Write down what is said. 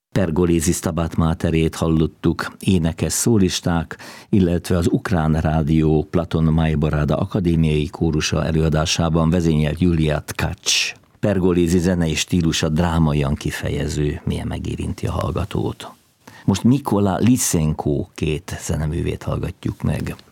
Pergolesi Stabat Materét hallottuk, énekes szólisták, illetve az Ukrán Rádió Platon Majborada akadémiai kórusa előadásában vezényelt Julia Tkacs. Pergolesi zenei stílusa drámaian kifejező, milyen megérinti a hallgatót. Most Mikola Lysenko két zeneművét hallgatjuk meg.